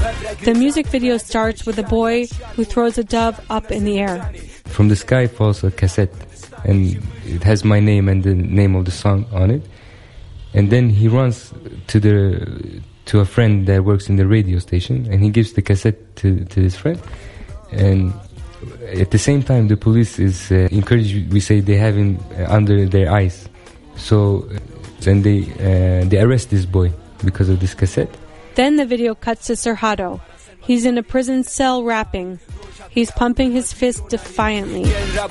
The music video starts with a boy who throws a dove up in the air. From the sky falls a cassette, and it has my name and the name of the song on it. And then he runs to a friend that works in the radio station, and he gives the cassette to his friend. And at the same time, the police is encouraged. We say they have him under their eyes. So, and they arrest this boy because of this cassette. Then the video cuts to Serhato. He's in a prison cell rapping. He's pumping his fist defiantly.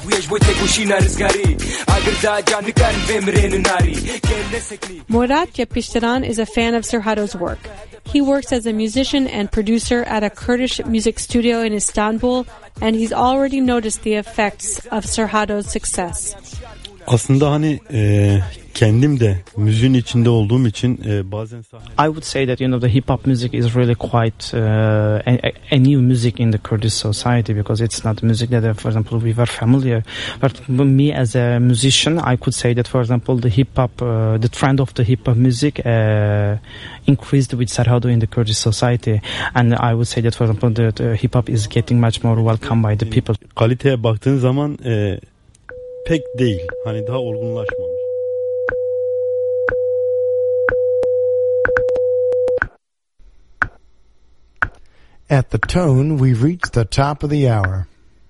Murat Yapishtaran is a fan of Serhato's work. He works as a musician and producer at a Kurdish music studio in Istanbul, and he's already noticed the effects of Serhato's success. Aslında hani kendim de müziğin içinde olduğum için bazen I would say that the hip hop music is really quite a new music in the Kurdish society, because it's not music that for example we were familiar. But me as a musician, I could say that for example the hip hop the trend of the hip hop music increased with Serhato in the Kurdish society, and I would say that for example the hip hop is getting much more welcome by the people. Kaliteye baktığın zaman pek değil. Hani daha olgunlaşmamış. At the tone, we've reached the top of the hour.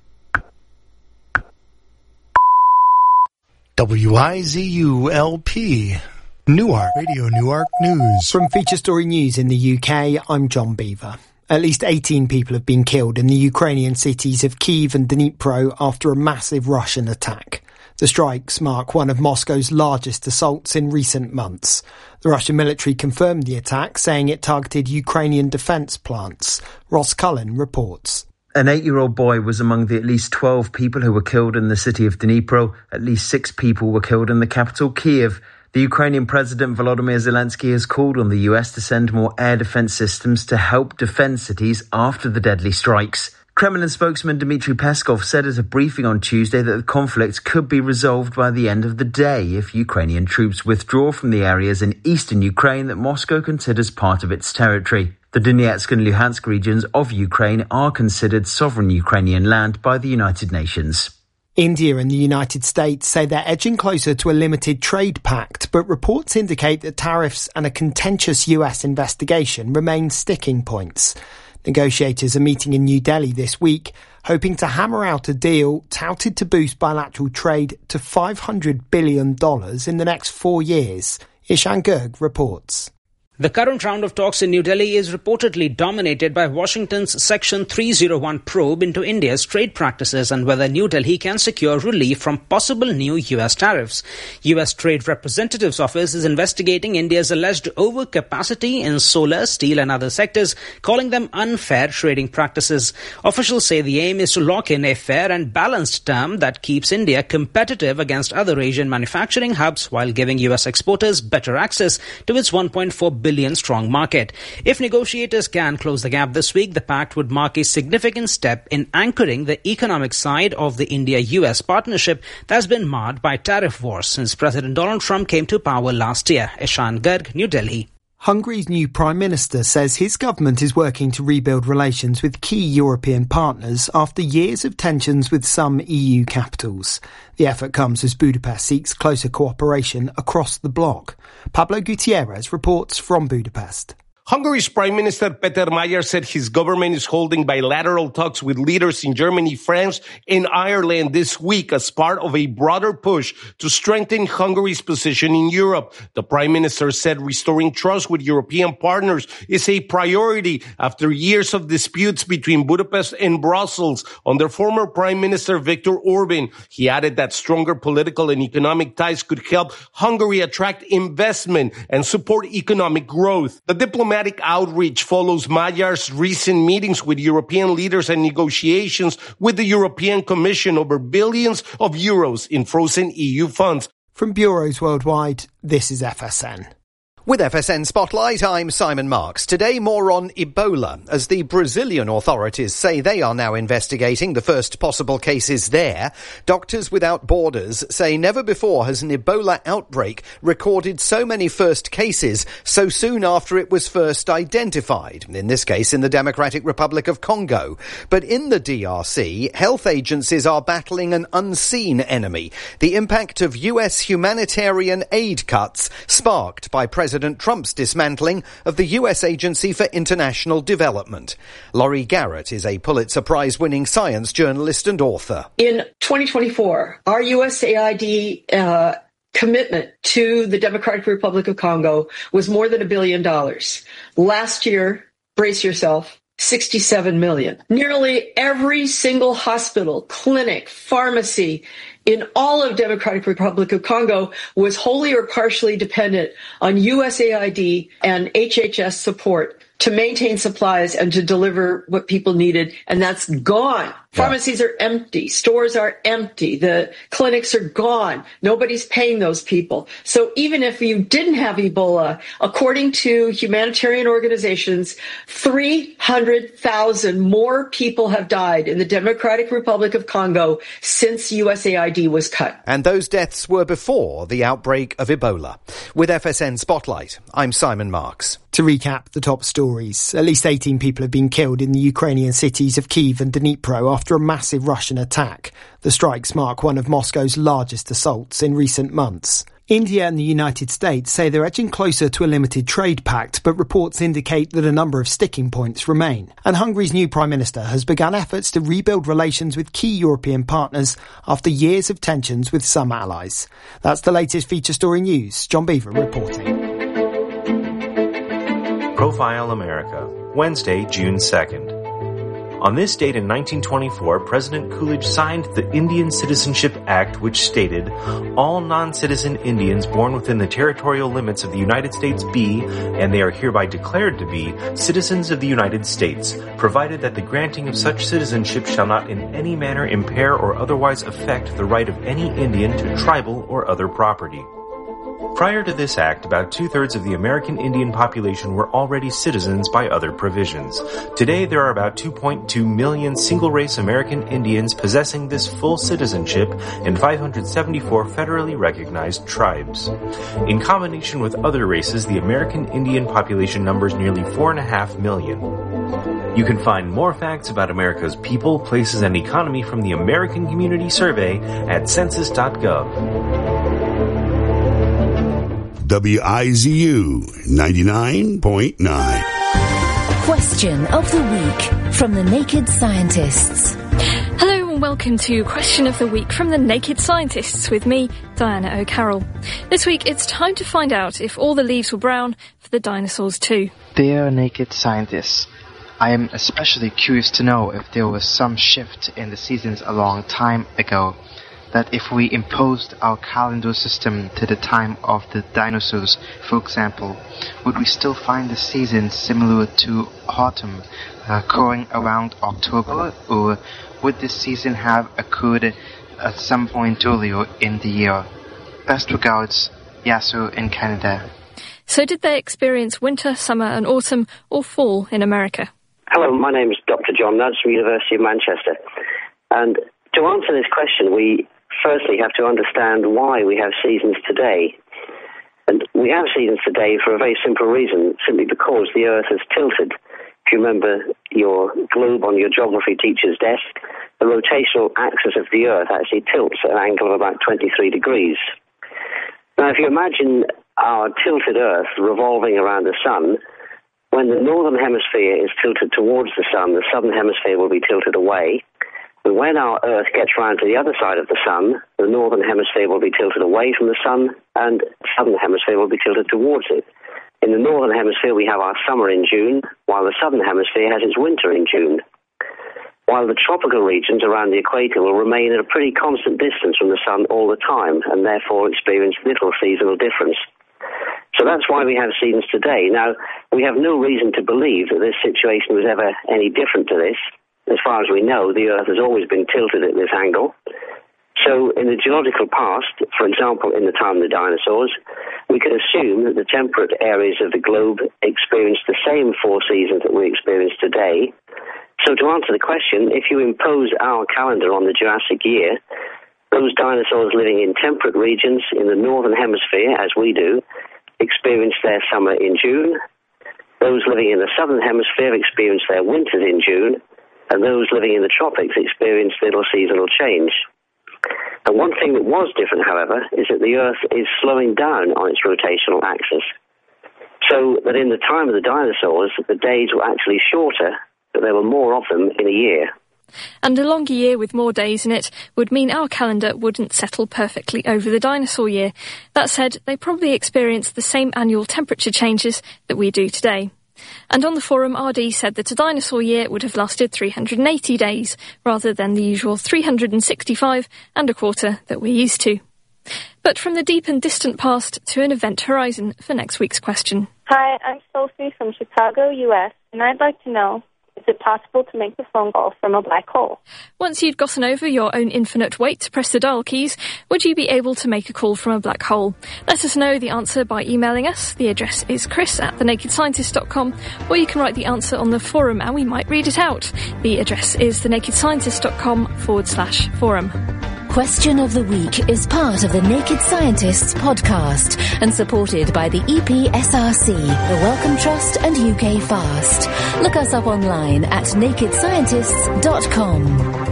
WIZU-LP, Newark, Radio Newark News. From Feature Story News in the UK, I'm John Beaver. At least 18 people have been killed in the Ukrainian cities of Kyiv and Dnipro after a massive Russian attack. The strikes mark one of Moscow's largest assaults in recent months. The Russian military confirmed the attack, saying it targeted Ukrainian defence plants. Ross Cullen reports. An 8-year-old boy was among the at least 12 people who were killed in the city of Dnipro. At least 6 people were killed in the capital, Kyiv. The Ukrainian President Volodymyr Zelensky has called on the US to send more air defence systems to help defend cities after the deadly strikes. Kremlin spokesman Dmitry Peskov said at a briefing on Tuesday that the conflict could be resolved by the end of the day if Ukrainian troops withdraw from the areas in eastern Ukraine that Moscow considers part of its territory. The Donetsk and Luhansk regions of Ukraine are considered sovereign Ukrainian land by the United Nations. India and the United States say they're edging closer to a limited trade pact, but reports indicate that tariffs and a contentious US investigation remain sticking points. Negotiators are meeting in New Delhi this week, hoping to hammer out a deal touted to boost bilateral trade to $500 billion in the next 4 years. Ishan Gurg reports. The current round of talks in New Delhi is reportedly dominated by Washington's Section 301 probe into India's trade practices and whether New Delhi can secure relief from possible new U.S. tariffs. U.S. Trade Representative's office is investigating India's alleged overcapacity in solar, steel and other sectors, calling them unfair trading practices. Officials say the aim is to lock in a fair and balanced term that keeps India competitive against other Asian manufacturing hubs while giving U.S. exporters better access to its $1.4 billion strong market. If negotiators can close the gap this week, the pact would mark a significant step in anchoring the economic side of the India-US partnership that has been marred by tariff wars since President Donald Trump came to power last year. Ishan Garg, New Delhi. Hungary's new Prime Minister says his government is working to rebuild relations with key European partners after years of tensions with some EU capitals. The effort comes as Budapest seeks closer cooperation across the bloc. Pablo Gutierrez reports from Budapest. Hungary's Prime Minister Peter Mayer said his government is holding bilateral talks with leaders in Germany, France, and Ireland this week as part of a broader push to strengthen Hungary's position in Europe. The Prime Minister said restoring trust with European partners is a priority after years of disputes between Budapest and Brussels under former Prime Minister Viktor Orban. He added that stronger political and economic ties could help Hungary attract investment and support economic growth. The diplomatic outreach follows Magyar's recent meetings with European leaders and negotiations with the European Commission over billions of euros in frozen EU funds. From bureaus worldwide, this is FSN. With FSN Spotlight, I'm Simon Marks. Today, more on Ebola, as the Brazilian authorities say they are now investigating the first possible cases there. Doctors Without Borders say never before has an Ebola outbreak recorded so many first cases so soon after it was first identified, in this case in the Democratic Republic of Congo. But in the DRC, health agencies are battling an unseen enemy, the impact of US humanitarian aid cuts sparked by President Trump's dismantling of the US Agency for International Development. Laurie Garrett is a Pulitzer Prize-winning science journalist and author. In 2024, our USAID commitment to the Democratic Republic of Congo was more than $1 billion. Last year, brace yourself, $67 million. Nearly every single hospital, clinic, pharmacy in all of Democratic Republic of Congo was wholly or partially dependent on USAID and HHS support to maintain supplies and to deliver what people needed, and that's gone. Pharmacies are empty. Stores are empty. The clinics are gone. Nobody's paying those people. So even if you didn't have Ebola, according to humanitarian organizations, 300,000 more people have died in the Democratic Republic of Congo since USAID was cut. And those deaths were before the outbreak of Ebola. With FSN Spotlight, I'm Simon Marks. To recap the top stories, at least 18 people have been killed in the Ukrainian cities of Kyiv and Dnipro after a massive Russian attack. The strikes mark one of Moscow's largest assaults in recent months. India and the United States say they're edging closer to a limited trade pact, but reports indicate that a number of sticking points remain. And Hungary's new Prime Minister has begun efforts to rebuild relations with key European partners after years of tensions with some allies. That's the latest feature story news. John Beaver reporting. Profile America, Wednesday, June 2nd. On this date in 1924, President Coolidge signed the Indian Citizenship Act, which stated, all non-citizen Indians born within the territorial limits of the United States be, and they are hereby declared to be, citizens of the United States, provided that the granting of such citizenship shall not in any manner impair or otherwise affect the right of any Indian to tribal or other property. Prior to this act, about two-thirds of the American Indian population were already citizens by other provisions. Today, there are about 2.2 million single-race American Indians possessing this full citizenship and 574 federally recognized tribes. In combination with other races, the American Indian population numbers nearly 4.5 million. You can find more facts about America's people, places, and economy from the American Community Survey at census.gov. WIZU 99.9. Question of the week from the Naked Scientists. Hello and welcome to Question of the Week from the Naked Scientists with me, Diana O'Carroll. This week it's time to find out if all the leaves were brown for the dinosaurs too. Dear Naked Scientists, I am especially curious to know if there was some shift in the seasons a long time ago, that if we imposed our calendar system to the time of the dinosaurs, for example, would we still find the seasons similar to autumn, occurring around October, or would this season have occurred at some point earlier in the year? Best regards, Yasser in Canada. So did they experience winter, summer and autumn, or fall in America? Hello, my name is Dr. John Nudge from the University of Manchester. And to answer this question, we firstly have to understand why we have seasons today. And we have seasons today for a very simple reason, simply because the Earth has tilted. If you remember your globe on your geography teacher's desk, the rotational axis of the Earth actually tilts at an angle of about 23 degrees. Now, if you imagine our tilted Earth revolving around the Sun, when the northern hemisphere is tilted towards the Sun, the southern hemisphere will be tilted away. And when our Earth gets round to the other side of the Sun, the northern hemisphere will be tilted away from the Sun, and the southern hemisphere will be tilted towards it. In the northern hemisphere, we have our summer in June, while the southern hemisphere has its winter in June. While the tropical regions around the equator will remain at a pretty constant distance from the Sun all the time, and therefore experience little seasonal difference. So that's why we have seasons today. Now, we have no reason to believe that this situation was ever any different to this. As far as we know, the Earth has always been tilted at this angle. So in the geological past, for example, in the time of the dinosaurs, we can assume that the temperate areas of the globe experienced the same four seasons that we experience today. So to answer the question, if you impose our calendar on the Jurassic year, those dinosaurs living in temperate regions in the northern hemisphere, as we do, experience their summer in June. Those living in the southern hemisphere experience their winters in June, and those living in the tropics experience little seasonal change. And one thing that was different, however, is that the Earth is slowing down on its rotational axis. So that in the time of the dinosaurs, the days were actually shorter, but there were more of them in a year. And a longer year with more days in it would mean our calendar wouldn't settle perfectly over the dinosaur year. That said, they probably experienced the same annual temperature changes that we do today. And on the forum, RD said that a dinosaur year would have lasted 380 days, rather than the usual 365 and a quarter that we're used to. But from the deep and distant past to an event horizon for next week's question. Hi, I'm Sophie from Chicago, US, and I'd like to know, is it possible to make the phone call from a black hole? Once you'd gotten over your own infinite wait to press the dial keys, would you be able to make a call from a black hole? Let us know the answer by emailing us. The address is chris@thenakedscientist.com, or you can write the answer on the forum and we might read it out. The address is thenakedscientist.com/forum. Question of the Week is part of the Naked Scientists podcast and supported by the EPSRC, the Wellcome Trust and UK Fast. Look us up online at nakedscientists.com.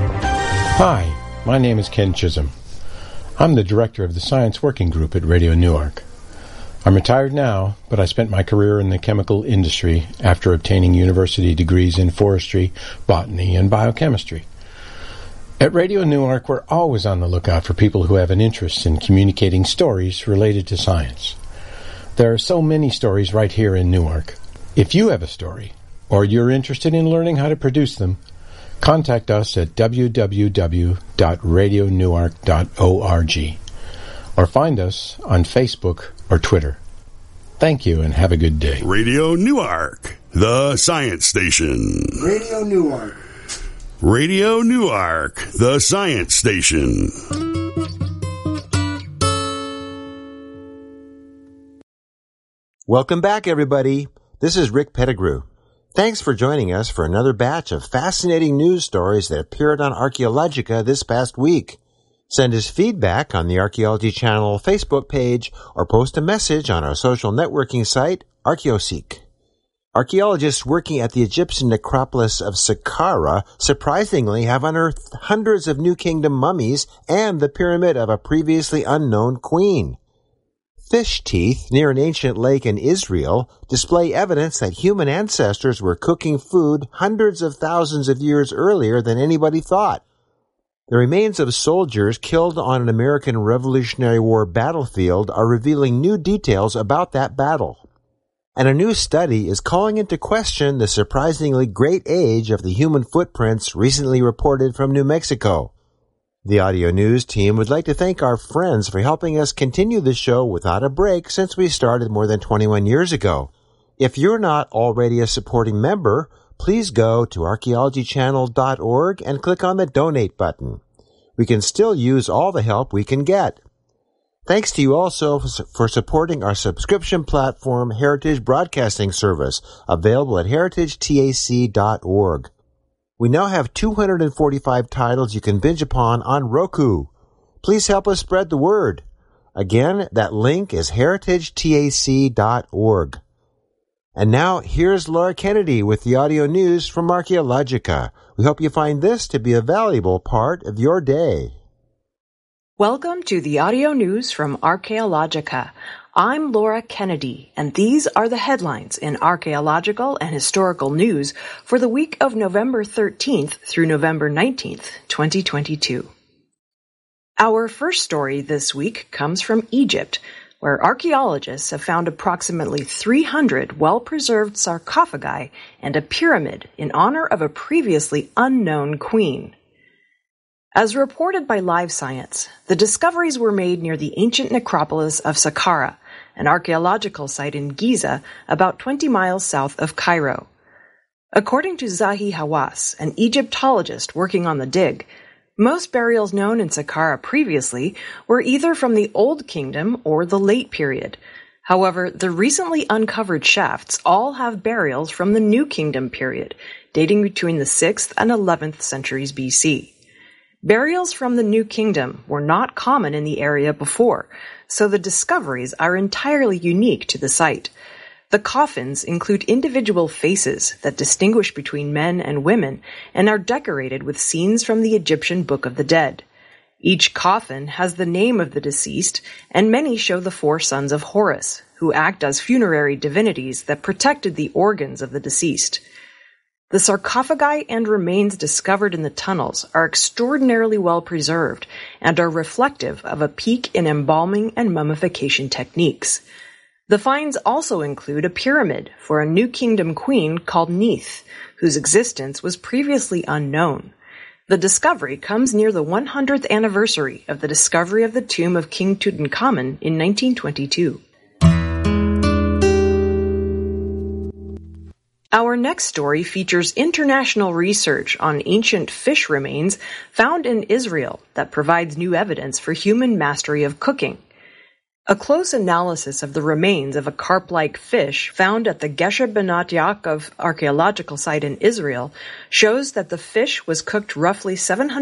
Hi, my name is Ken Chisholm. I'm the director of the Science Working Group at Radio Newark. I'm retired now, but I spent my career in the chemical industry after obtaining university degrees in forestry, botany, and biochemistry. At Radio Newark, we're always on the lookout for people who have an interest in communicating stories related to science. There are so many stories right here in Newark. If you have a story, or you're interested in learning how to produce them, contact us at www.radionewark.org or find us on Facebook or Twitter. Thank you and have a good day. Radio Newark, the science station. Radio Newark. Radio Newark, the science station. Welcome back, everybody. This is Rick Pettigrew. Thanks for joining us for another batch of fascinating news stories that appeared on Archaeologica this past week. Send us feedback on the Archaeology Channel Facebook page or post a message on our social networking site, Archaeoseek. Archaeologists working at the Egyptian necropolis of Saqqara surprisingly have unearthed hundreds of New Kingdom mummies and the pyramid of a previously unknown queen. Fish teeth near an ancient lake in Israel display evidence that human ancestors were cooking food hundreds of thousands of years earlier than anybody thought. The remains of soldiers killed on an American Revolutionary War battlefield are revealing new details about that battle. And a new study is calling into question the surprisingly great age of the human footprints recently reported from New Mexico. The Audio News team would like to thank our friends for helping us continue the show without a break since we started more than 21 years ago. If you're not already a supporting member, please go to archaeologychannel.org and click on the donate button. We can still use all the help we can get. Thanks to you also for supporting our subscription platform, Heritage Broadcasting Service, available at heritagetac.org. We now have 245 titles you can binge upon on Roku. Please help us spread the word. Again, that link is heritagetac.org. And now, here's Laura Kennedy with the audio news from Archaeologica. We hope you find this to be a valuable part of your day. Welcome to the audio news from Archaeologica. I'm Laura Kennedy, and these are the headlines in archaeological and historical news for the week of November 13th through November 19th, 2022. Our first story this week comes from Egypt, where archaeologists have found approximately 300 well-preserved sarcophagi and a pyramid in honor of a previously unknown queen. As reported by Live Science, the discoveries were made near the ancient necropolis of Saqqara, an archaeological site in Giza, about 20 miles south of Cairo. According to Zahi Hawass, an Egyptologist working on the dig, Most burials known in Saqqara previously were either from the Old Kingdom or the Late Period. However, the recently uncovered shafts all have burials from the New Kingdom period, dating between the 6th and 11th centuries BC. Burials from the New Kingdom were not common in the area before, so the discoveries are entirely unique to the site. The coffins include individual faces that distinguish between men and women and are decorated with scenes from the Egyptian Book of the Dead. Each coffin has the name of the deceased, and many show the 4 sons of Horus, who act as funerary divinities that protected the organs of the deceased. The sarcophagi and remains discovered in the tunnels are extraordinarily well preserved and are reflective of a peak in embalming and mummification techniques. The finds also include a pyramid for a New Kingdom queen called Neith, whose existence was previously unknown. The discovery comes near the 100th anniversary of the discovery of the tomb of King Tutankhamun in 1922. Our next story features international research on ancient fish remains found in Israel that provides new evidence for human mastery of cooking. A close analysis of the remains of a carp-like fish found at the Gesher Benat Yaakov archaeological site in Israel shows that the fish was cooked roughly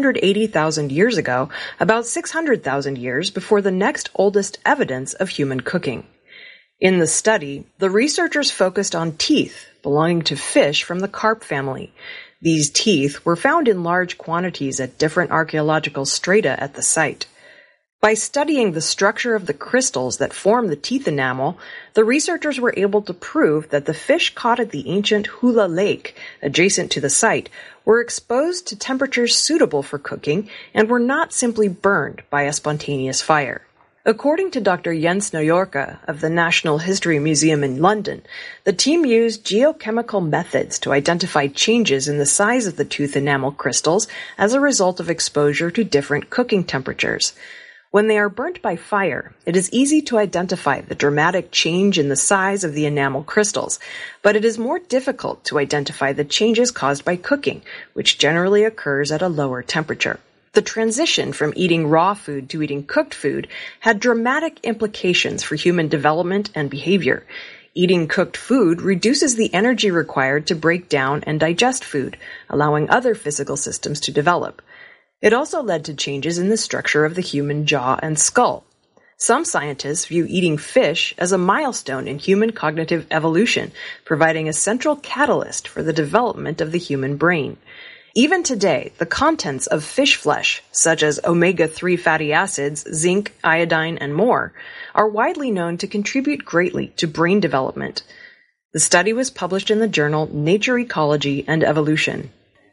780,000 years ago, about 600,000 years before the next oldest evidence of human cooking. In the study, the researchers focused on teeth belonging to fish from the carp family. These teeth were found in large quantities at different archaeological strata at the site. By studying the structure of the crystals that form the teeth enamel, the researchers were able to prove that the fish caught at the ancient Hula Lake, adjacent to the site, were exposed to temperatures suitable for cooking and were not simply burned by a spontaneous fire. According to Dr. Jens Njorka of the National History Museum in London, the team used geochemical methods to identify changes in the size of the tooth enamel crystals as a result of exposure to different cooking temperatures. When they are burnt by fire, it is easy to identify the dramatic change in the size of the enamel crystals, but it is more difficult to identify the changes caused by cooking, which generally occurs at a lower temperature. The transition from eating raw food to eating cooked food had dramatic implications for human development and behavior. Eating cooked food reduces the energy required to break down and digest food, allowing other physical systems to develop. It also led to changes in the structure of the human jaw and skull. Some scientists view eating fish as a milestone in human cognitive evolution, providing a central catalyst for the development of the human brain. Even today, the contents of fish flesh, such as omega-3 fatty acids, zinc, iodine, and more, are widely known to contribute greatly to brain development. The study was published in the journal Nature Ecology and Evolution.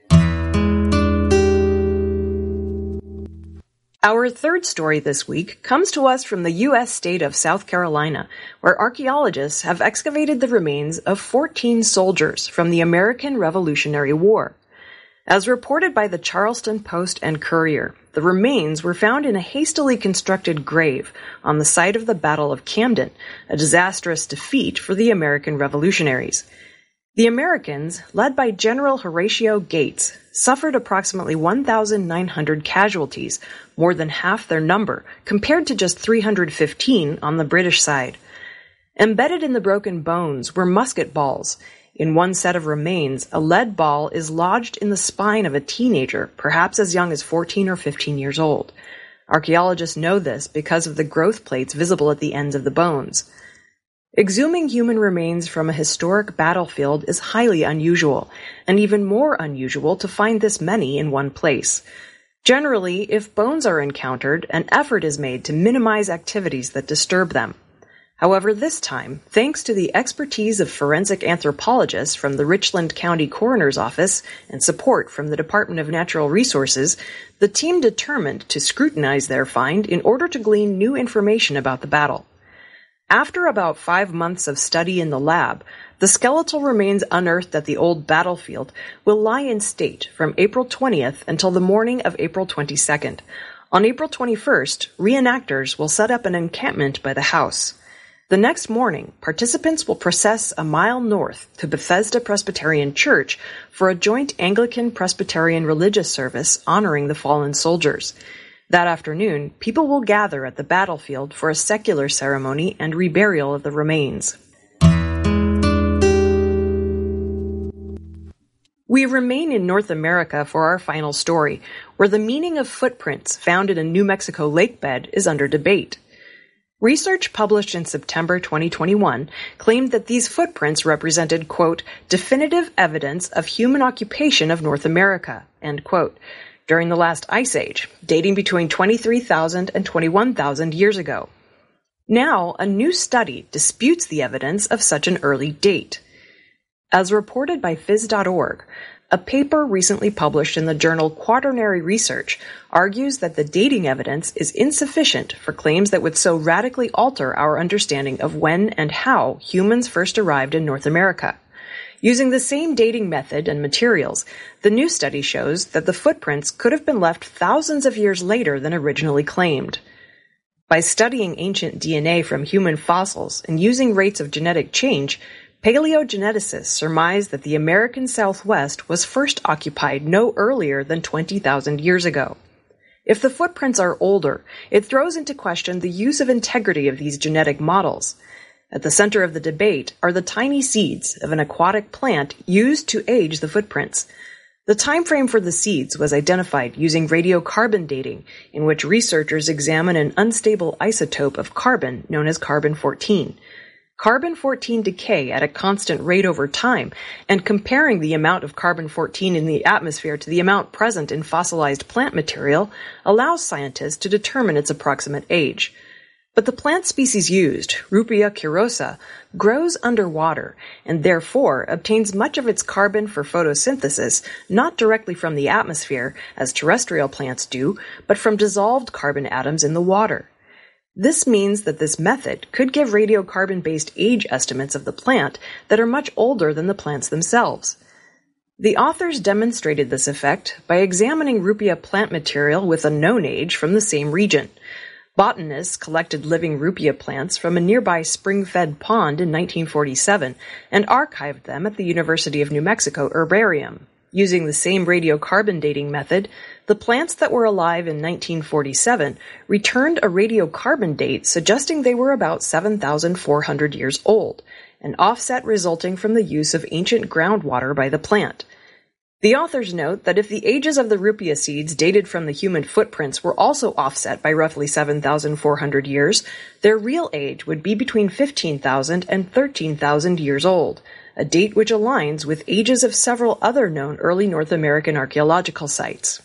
Our third story this week comes to us from the U.S. state of South Carolina, where archaeologists have excavated the remains of 14 soldiers from the American Revolutionary War. As reported by the Charleston Post and Courier, the remains were found in a hastily constructed grave on the site of the Battle of Camden, a disastrous defeat for the American revolutionaries. The Americans, led by General Horatio Gates, suffered approximately 1,900 casualties, more than half their number, compared to just 315 on the British side. Embedded in the broken bones were musket balls. In one set of remains, a lead ball is lodged in the spine of a teenager, perhaps as young as 14 or 15 years old. Archaeologists know this because of the growth plates visible at the ends of the bones. Exhuming human remains from a historic battlefield is highly unusual, and even more unusual to find this many in one place. Generally, if bones are encountered, an effort is made to minimize activities that disturb them. However, this time, thanks to the expertise of forensic anthropologists from the Richland County Coroner's Office and support from the Department of Natural Resources, the team determined to scrutinize their find in order to glean new information about the battle. After about 5 months of study in the lab, the skeletal remains unearthed at the old battlefield will lie in state from April 20th until the morning of April 22nd. On April 21st, reenactors will set up an encampment by the house. The next morning, participants will process a mile north to Bethesda Presbyterian Church for a joint Anglican-Presbyterian religious service honoring the fallen soldiers. That afternoon, people will gather at the battlefield for a secular ceremony and reburial of the remains. We remain in North America for our final story, where the meaning of footprints found in a New Mexico lake bed is under debate. Research published in September 2021 claimed that these footprints represented, quote, definitive evidence of human occupation of North America, end quote, during the last ice age, dating between 23,000 and 21,000 years ago. Now, a new study disputes the evidence of such an early date. As reported by Phys.org, a paper recently published in the journal Quaternary Research argues that the dating evidence is insufficient for claims that would so radically alter our understanding of when and how humans first arrived in North America. Using the same dating method and materials, the new study shows that the footprints could have been left thousands of years later than originally claimed. By studying ancient DNA from human fossils and using rates of genetic change, paleogeneticists surmise that the American Southwest was first occupied no earlier than 20,000 years ago. If the footprints are older, it throws into question the use of integrity of these genetic models. At the center of the debate are the tiny seeds of an aquatic plant used to age the footprints. The time frame for the seeds was identified using radiocarbon dating, in which researchers examine an unstable isotope of carbon known as carbon-14. Carbon-14 decay at a constant rate over time, and comparing the amount of carbon-14 in the atmosphere to the amount present in fossilized plant material allows scientists to determine its approximate age. But the plant species used, Rupia curosa, grows underwater and therefore obtains much of its carbon for photosynthesis not directly from the atmosphere, as terrestrial plants do, but from dissolved carbon atoms in the water. This means that this method could give radiocarbon-based age estimates of the plant that are much older than the plants themselves. The authors demonstrated this effect by examining Rupia plant material with a known age from the same region. Botanists collected living Rupia plants from a nearby spring-fed pond in 1947 and archived them at the University of New Mexico Herbarium. Using the same radiocarbon dating method, the plants that were alive in 1947 returned a radiocarbon date suggesting they were about 7,400 years old, an offset resulting from the use of ancient groundwater by the plant. The authors note that if the ages of the Rupia seeds dated from the human footprints were also offset by roughly 7,400 years, their real age would be between 15,000 and 13,000 years old, a date which aligns with ages of several other known early North American archaeological sites.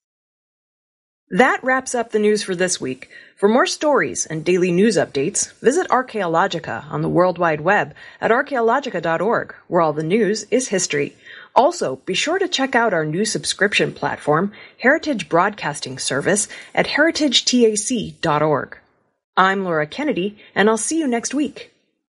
That wraps up the news for this week. For more stories and daily news updates, visit Archaeologica on the World Wide Web at archaeologica.org, where all the news is history. Also, be sure to check out our new subscription platform, Heritage Broadcasting Service, at heritagetac.org. I'm Laura Kennedy, and I'll see you next week.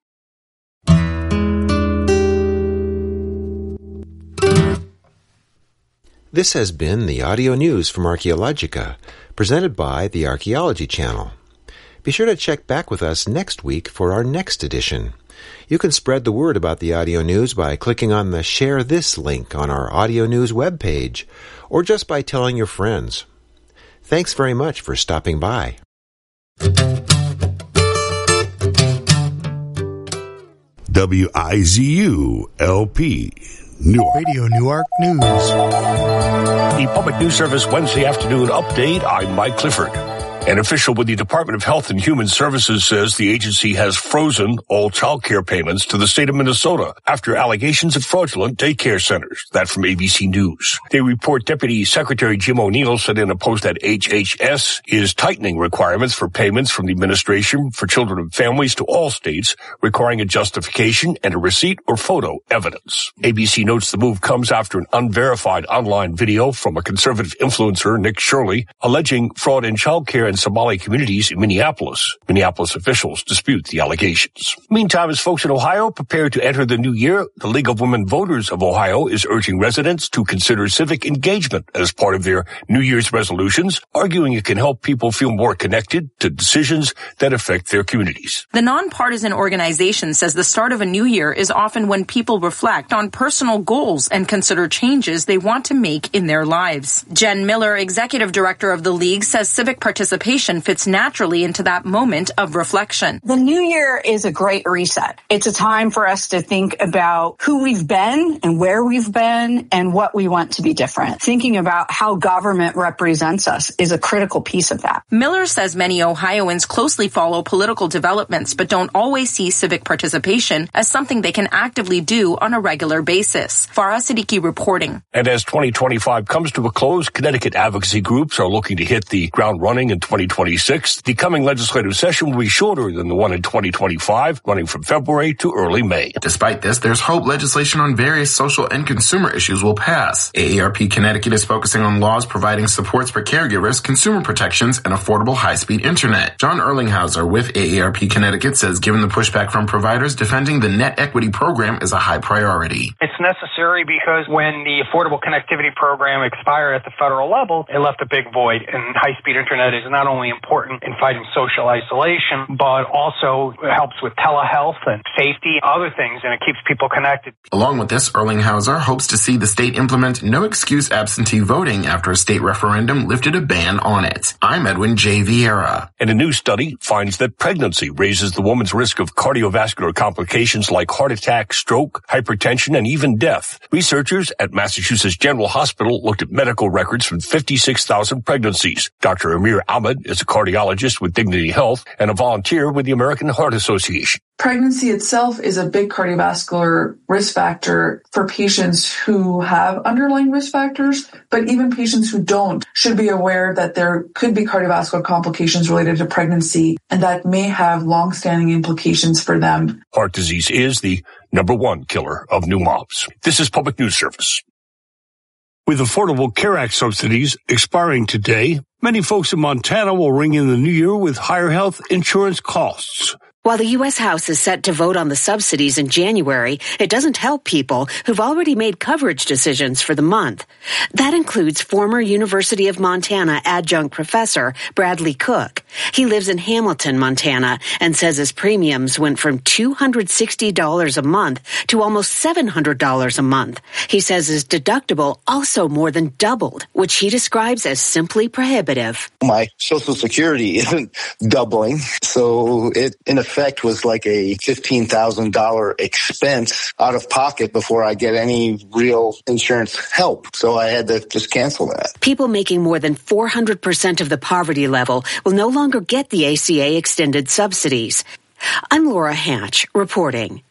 This has been the audio news from Archaeologica, presented by the Archaeology Channel. Be sure to check back with us next week for our next edition. You can spread the word about the audio news by clicking on the Share This link on our audio news webpage, or just by telling your friends. Thanks very much for stopping by. WIZU-LP Newark. Radio Newark News. The Public News Service Wednesday afternoon update. I'm Mike Clifford. An official with the Department of Health and Human Services says the agency has frozen all child care payments to the state of Minnesota after allegations of fraudulent daycare centers. That from ABC News. They report Deputy Secretary Jim O'Neill said in a post that HHS is tightening requirements for payments from the Administration for Children and Families to all states, requiring a justification and a receipt or photo evidence. ABC notes the move comes after an unverified online video from a conservative influencer, Nick Shirley, alleging fraud in child care and Somali communities in Minneapolis. Minneapolis officials dispute the allegations. Meantime, as folks in Ohio prepare to enter the new year, the League of Women Voters of Ohio is urging residents to consider civic engagement as part of their New Year's resolutions, arguing it can help people feel more connected to decisions that affect their communities. The nonpartisan organization says the start of a new year is often when people reflect on personal goals and consider changes they want to make in their lives. Jen Miller, executive director of the League, says civic participation fits naturally into that moment of reflection. The new year is a great reset. It's a time for us to think about who we've been and where we've been and what we want to be different. Thinking about how government represents us is a critical piece of that. Miller says many Ohioans closely follow political developments but don't always see civic participation as something they can actively do on a regular basis. Farah Siddiqui reporting. And as 2025 comes to a close, Connecticut advocacy groups are looking to hit the ground running in 2026. The coming legislative session will be shorter than the one in 2025, running from February to early May. Despite this, there's hope legislation on various social and consumer issues will pass. AARP Connecticut is focusing on laws providing supports for caregivers, consumer protections, and affordable high-speed internet. John Erlinghauser with AARP Connecticut says given the pushback from providers, defending the net equity program is a high priority. It's necessary because when the Affordable Connectivity Program expired at the federal level, it left a big void, and high-speed internet is not only important in fighting social isolation, but also helps with telehealth and safety, other things, and it keeps people connected. Along with this, Erlinghauser hopes to see the state implement no-excuse absentee voting after a state referendum lifted a ban on it. I'm Edwin J. Vieira. And a new study finds that pregnancy raises the woman's risk of cardiovascular complications like heart attack, stroke, hypertension, and even death. Researchers at Massachusetts General Hospital looked at medical records from 56,000 pregnancies. Dr. Amir Ahmed is a cardiologist with Dignity Health and a volunteer with the American Heart Association. Pregnancy itself is a big cardiovascular risk factor for patients who have underlying risk factors, but even patients who don't should be aware that there could be cardiovascular complications related to pregnancy, and that may have long-standing implications for them. Heart disease is the number one killer of new moms. This is Public News Service. With Affordable Care Act subsidies expiring today, many folks in Montana will ring in the new year with higher health insurance costs. While the U.S. House is set to vote on the subsidies in January, it doesn't help people who've already made coverage decisions for the month. That includes former University of Montana adjunct professor Bradley Cook. He lives in Hamilton, Montana, and says his premiums went from $260 a month to almost $700 a month. He says his deductible also more than doubled, which he describes as simply prohibitive. My Social Security isn't doubling, so it, in effect, was like a $15,000 expense out of pocket before I get any real insurance help. So I had to just cancel that. People making more than 400% of the poverty level will no longer get the ACA extended subsidies. I'm Laura Hatch reporting.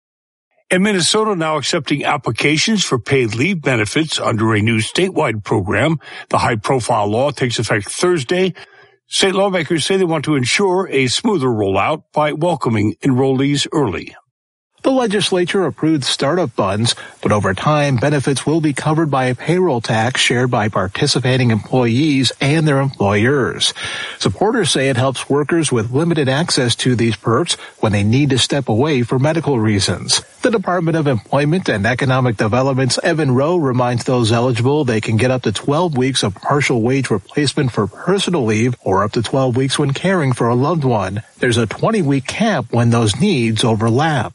And Minnesota now accepting applications for paid leave benefits under a new statewide program. The high-profile law takes effect Thursday. State lawmakers say they want to ensure a smoother rollout by welcoming enrollees early. The legislature approved startup funds, but over time, benefits will be covered by a payroll tax shared by participating employees and their employers. Supporters say it helps workers with limited access to these perks when they need to step away for medical reasons. The Department of Employment and Economic Development's Evan Rowe reminds those eligible they can get up to 12 weeks of partial wage replacement for personal leave or up to 12 weeks when caring for a loved one. There's a 20-week cap when those needs overlap.